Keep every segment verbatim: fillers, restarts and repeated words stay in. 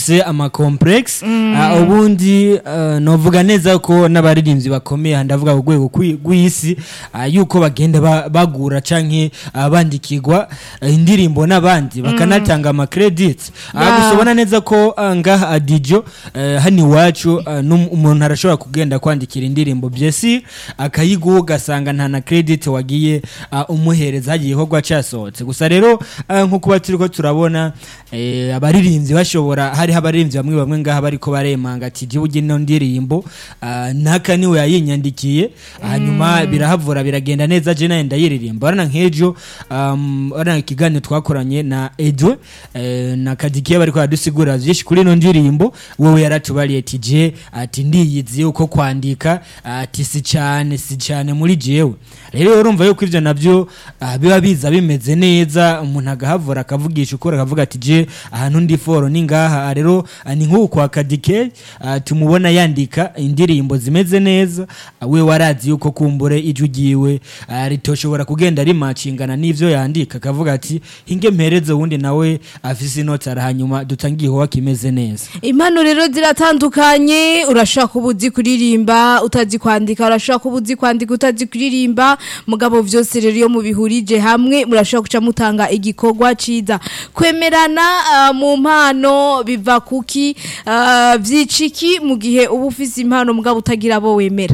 bafise ama complex uh, ubundi uh, novuga neza ko n'abaririmbyi bakomeye ndavuga ku rwego rw'isi uh, yuko bagenda ba, bagura canke uh, bandikirwa uh, indirimbo n'abandi bakanatanga ama credits yeah. uh, gusobana neza ko uh, ngaha adijo uh, hani wacu uh, umuntu arashobora kugenda kwandikira indirimbo byesi akayiguha ugasanga nta na credit wagiye uh, umuhereza hagiye hogwa cyasohotse gusa rero uh, nko kuba turiko turabona eh, abaririmbyi bashobora hari abaririmbyi bamwe bamwe ngaha bariko baremanga ati je bugi no ndirimbo uh, naka niwe yayinyandikiye hanyuma mm. birahavura biragenda neza je naye ndayiririmba barana nkejo um, barana ikiganiro twakoranye na Edwe eh, na Kadikiye bariko badusigura byinshi kuri no ndirimbo wowe yaratubariye ati je ati ndiyizi uko kwandika ati si cyane si cyane muri jewe rero urumva yuko ivyo navyo uh, biba biza bimeze neza umuntu agahavura akavugisha ukora akavuga ati je ahantu ndi foro ni ngaha rero uh, ni nkuko akadike uh, tumubona yandika indirimbo zimeze neza uh, we warazi yuko kumbure ijugiwe uh, ritoshobora kugenda rimacingana n'ivyo yandika akavuga ati hinge mpereze wundi nawe afise inota hanyuma dutangiye ho kimeze neza impano rero ziratandukanye urashaka kubuzi kuririmba utazi kwandika urashaka kubuzi kwandika utazi kuririmba mugabo vyose rero yo mubihurije hamwe murashaka kuca mutanga igikorwa ciza kwemerana uh, mu mpano biva kuki uh, vyiciki mu gihe ubu ufise impano mugabo utagira abo wemera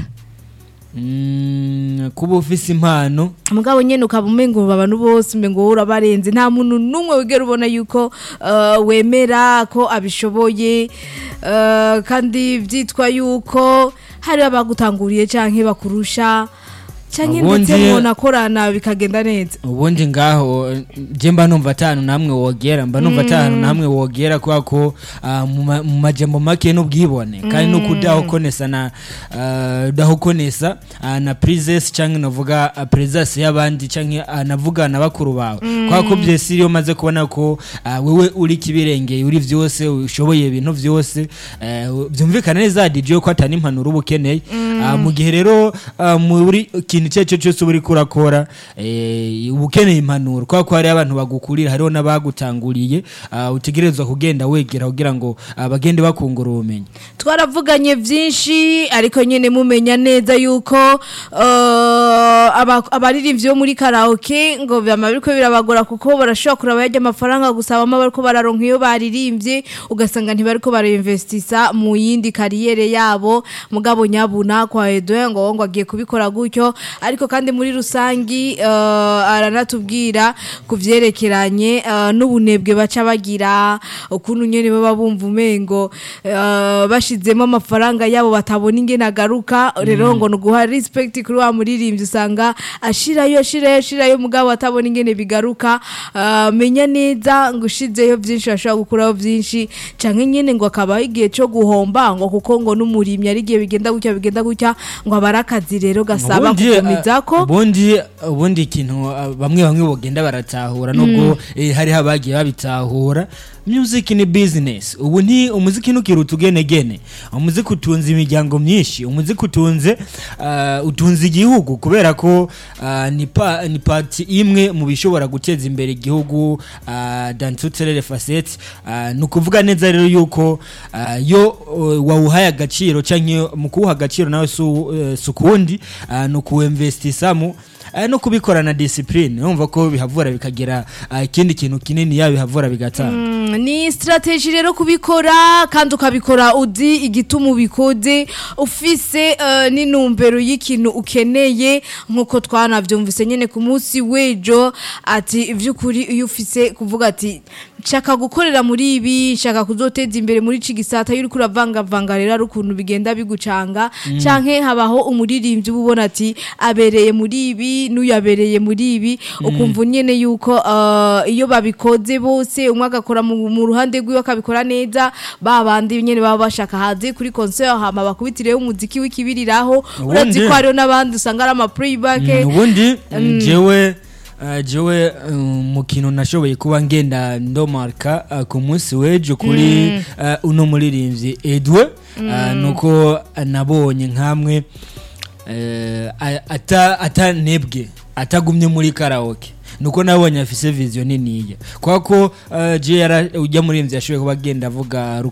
Mm, kuba ufise impano mugabo nyene ukabumengo abantu bose mbengo urabarenze nta muntu numwe wigera ubona yuko uh, wemera ko abishoboye uh, kandi vyitwa yuko hari abagutanguriye canke bakurusha canke ndetse mubona korana bikagenda neza ubundi ngaho je mba numva atanu namwe wogera mba numva atanu namwe wogera kwa ko uh, mu majambo make n'ubwibone kandi no kudaho konesa na uh, daho konesa uh, na princess canke novuga uh, princess y'abandi canke uh, navuga na bakuru bawe mm. kwa ko byesi yo maze kubona ko uh, wewe uri kibirengeye uri vyose ushoboye ibintu vyose uh, byumvikana neza D J ko atani impanuro ubukeneye mm. uh, mu gihe rero uh, muri nicecho cyose uri kurakora eh ubukeneye impanuro kwa ko hari abantu bagukurira hariho nabagutanguriye uh, utegerezwa kugenda wegera kugira ngo abagende uh, bakungura ubumenyi twaravuganye vyinshi ariko nyene mumenya neza yuko uh, abaririmbyi bo muri karaoke ngo byamabiriko birabagora kuko barashobora kuraba yajya amafaranga gusaba amabariko bararonka iyo baririmbye ugasanga ntibariko barinvestisa mu yindi kariyere yabo mugabo nyabuna kwa Edwe ngo ngo agiye kubikora gutyo ariko kandi muri rusangi uh, aranatubwira kuvyerekeranye uh, n'ubunebwe baca bagira ukuntu nyene baba bumva umengo uh, bashizemo amafaranga yabo batabona ingene agaruka rero ngo no guha respect kuri wa muririmbyi usanga ashirayo ashirayo ashirayo mugabo atabona ingene bigaruka uh, menya neza ngo ushizeyo byinshi ashobora gukuraho byinshi canke nyene ngo akaba igihe cyo guhomba ngo kuko ngo n'umurimyi ari gihe bigenda gutya bigenda gutya ngo abarakazi rero gasaba ko ubundi ubundi kintu bamwe bamwe bogenda baratahura nubwo eh, hari habagiye babitahura music ni business ubu nti umuziki nukiruta ugenegene umuziki utunze imiryango myinshi umuziki utunze uh, utunze igihugu kubera ko uh, ni pa, ni party imwe mu bishobora guteza imbere igihugu uh, dans toutes les facettes uh, nukuvuga neza rero yuko uh, yo uh, wawuhaye agaciro canke mu kuha agaciro nawe su uh, sukundi uh, no kuinvestisamo Uh, no kubikora na discipline umva ko bihavura bikagera ikindi uh, kintu kinini yabihavura bigatanga mm, ni strategy rero kubikora kandi ukabikora udi igitumu bikode ufise uh, ni numbero y'ikintu ukeneye nkuko twanavyumvise nyene ku munsi wejo ati ivyukuri iyo ufise kuvuga ati nshaka gukorera muri ibi nshaka kuzoteza imbere muri cigisata yuri kuravanga vanga rero rukuntu bigenda bigucanga mm. canke habaho umuririmbyi ubona ati abereye muri ibi nuyabereye muri ibi mm. ukumva nyene yuko uh, iyo babikoze bose umwe agakora mu ruhande rwiwe akabikora neza babandi nyene baba bashaka haze kuri concert hama bakubitireho umuziki w'ikibiriraho urazi ko hariho nabandi usanga ari ama playback ubundi mm. jewe Uh, jewe umukino um, nashoboye kuba ngenda ndomarka uh, ku munsi wejo kuri mm. uh, uno muririmbyi Edwe mm. uh, nuko uh, nabonye nkamwe uh, ata ata nebwe atagumye muri karaoke nuko nabonye afise vision niniya kwako uh, je yara ujya muririmbyi yashoboye kuba genda avuga